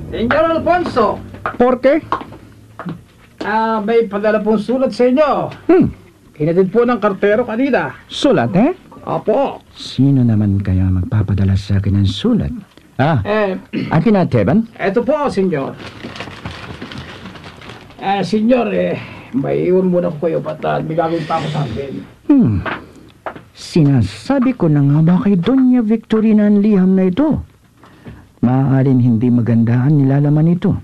Senyor Alfonso, Porke? may padala pong sulat sa inyo. Hinatid po ng kartero kanina. Sulat, eh? Opo. Sino naman kaya magpapadala sa akin ng sulat? Akin na, Teban? Eto po, senyor. Senyor, may iwan muna ko kayo at may gagawin pa ako sa akin. Sinasabi ko na nga ba kay Doña Victorina ang liham na ito? Maaaring hindi maganda ang nilalaman ito.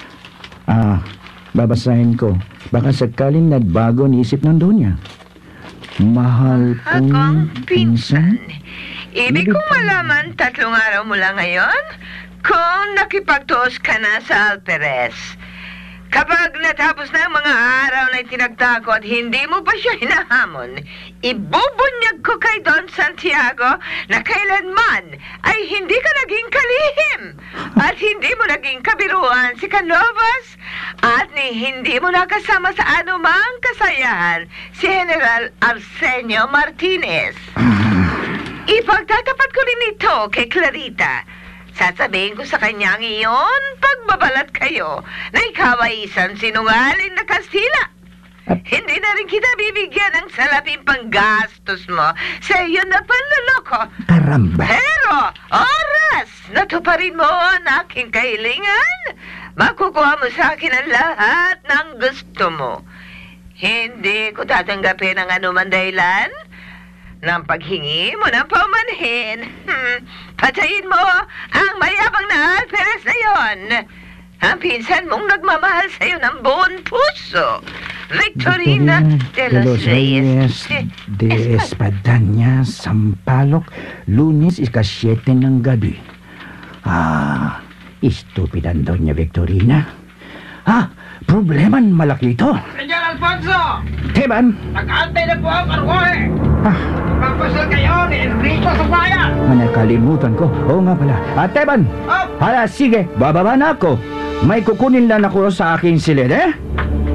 Babasahin ko. Baka sakaling nagbago ang isip ng Doña. Mahal kong pinsan. Ibig kong malaman 3 araw mula ngayon kung nakipagtuos ka na sa Alperes. Kapag natapos na ang mga araw na itinagda ko at hindi mo pa siya hinahamon, ibubunyag ko kay Don Santiago na kailanman ay hindi ka naging kalihim at hindi mo naging kabiruan si Canovas at hindi mo nakasama sa anumang kasayahan si General Arsenio Martinez. Ipagtatapat ko rin ito kay Clarita. Sasabihin ko sa kanya ngayon, pagbabalat kayo, na ikaw ay isang sinungaling na Kastila. Hindi na rin kita bibigyan ng salaping panggastos mo sa iyo na panluloko. Karamba! Pero, oras, natuparin mo ang aking kahilingan. Makukuha mo sa akin ang lahat ng gusto mo. Hindi ko tatanggapin ang anuman dahilan ng paghingi mo ng paumanhin. Patayin mo ang mayabang na Alperes na yon. Ang pinsan mong nagmamahal sa'yo ng buong puso, Victorina de los Reyes de Espadaña, Sampaloc, Lunes, 7 ng gabi. Istupidan Doña Victorina. Probleman malaki ito. Senyor Alfonso! Teban! Nag-aantay na po ang karwohe! Papasal kayo ni Enrico sa bayan! Manakalimutan ko. Oo nga pala. Teban! Hala, sige. Bababa na ako. May kukunin lang ako sa aking silid, eh?